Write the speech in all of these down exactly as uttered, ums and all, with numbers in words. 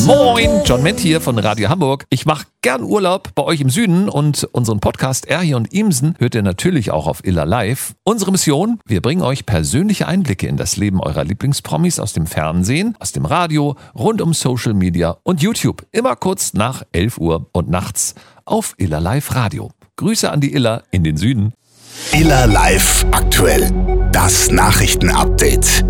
Moin, John Ment hier von Radio Hamburg. Ich mache gern Urlaub bei euch im Süden und unseren Podcast Erhi und Imsen hört ihr natürlich auch auf Illa Live. Unsere Mission, wir bringen euch persönliche Einblicke in das Leben eurer Lieblingspromis aus dem Fernsehen, aus dem Radio, rund um Social Media und YouTube. Immer kurz nach elf Uhr und nachts auf Illa Live Radio. Grüße an die Illa in den Süden. Illa Live aktuell. Das Nachrichtenupdate.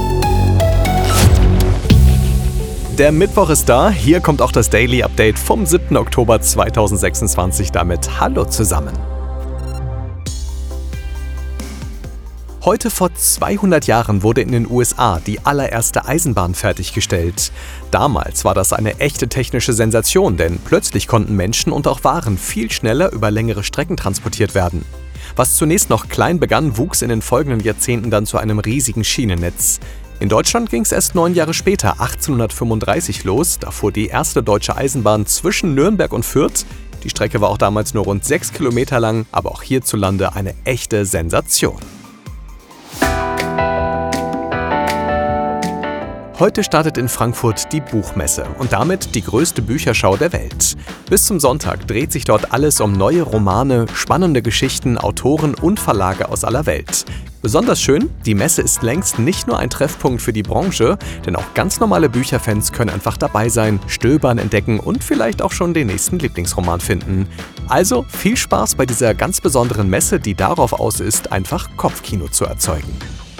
Der Mittwoch ist da, hier kommt auch das Daily Update vom siebten Oktober zweitausendsechsundzwanzig. Damit hallo zusammen. Heute vor zweihundert Jahren wurde in den U S A die allererste Eisenbahn fertiggestellt. Damals war das eine echte technische Sensation, denn plötzlich konnten Menschen und auch Waren viel schneller über längere Strecken transportiert werden. Was zunächst noch klein begann, wuchs in den folgenden Jahrzehnten dann zu einem riesigen Schienennetz. In Deutschland ging es erst neun Jahre später, achtzehnhundertfünfunddreißig, los. Da fuhr die erste deutsche Eisenbahn zwischen Nürnberg und Fürth. Die Strecke war auch damals nur rund sechs Kilometer lang, aber auch hierzulande eine echte Sensation. Heute startet in Frankfurt die Buchmesse und damit die größte Bücherschau der Welt. Bis zum Sonntag dreht sich dort alles um neue Romane, spannende Geschichten, Autoren und Verlage aus aller Welt. Besonders schön, die Messe ist längst nicht nur ein Treffpunkt für die Branche, denn auch ganz normale Bücherfans können einfach dabei sein, stöbern, entdecken und vielleicht auch schon den nächsten Lieblingsroman finden. Also viel Spaß bei dieser ganz besonderen Messe, die darauf aus ist, einfach Kopfkino zu erzeugen.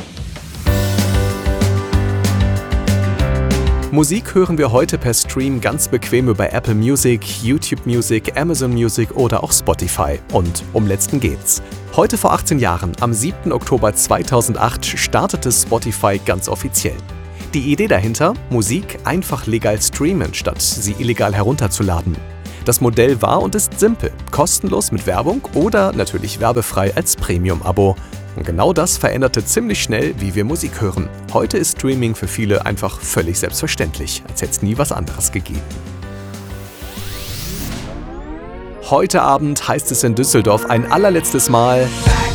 Musik hören wir heute per Stream ganz bequem über Apple Music, YouTube Music, Amazon Music oder auch Spotify. Und um letzten geht's. Heute vor achtzehn Jahren, am siebten Oktober zweitausendacht, startete Spotify ganz offiziell. Die Idee dahinter? Musik einfach legal streamen, statt sie illegal herunterzuladen. Das Modell war und ist simpel, kostenlos mit Werbung oder natürlich werbefrei als Premium-Abo. Und genau das veränderte ziemlich schnell, wie wir Musik hören. Heute ist Streaming für viele einfach völlig selbstverständlich, als hätte es nie was anderes gegeben. Heute Abend heißt es in Düsseldorf ein allerletztes Mal...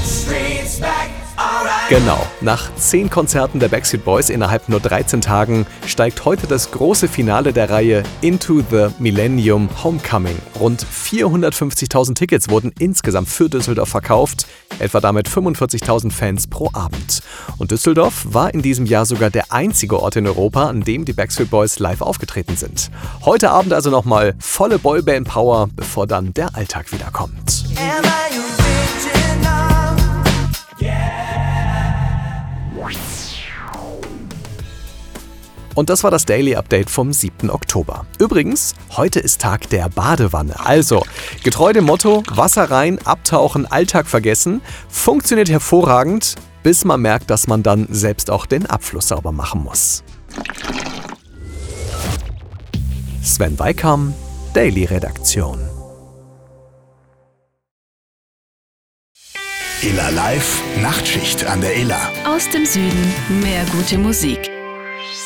Genau, nach zehn Konzerten der Backstreet Boys innerhalb nur dreizehn Tagen steigt heute das große Finale der Reihe Into the Millennium Homecoming. Rund vierhundertfünfzigtausend Tickets wurden insgesamt für Düsseldorf verkauft, etwa damit fünfundvierzigtausend Fans pro Abend. Und Düsseldorf war in diesem Jahr sogar der einzige Ort in Europa, an dem die Backstreet Boys live aufgetreten sind. Heute Abend also nochmal volle Boyband-Power, bevor dann der Alltag wiederkommt. Und das war das Daily Update vom siebten Oktober. Übrigens, heute ist Tag der Badewanne. Also, getreu dem Motto, Wasser rein, abtauchen, Alltag vergessen, funktioniert hervorragend, bis man merkt, dass man dann selbst auch den Abfluss sauber machen muss. Sven Weikam, Daily Redaktion. Illa Live, Nachtschicht an der Illa. Aus dem Süden mehr gute Musik.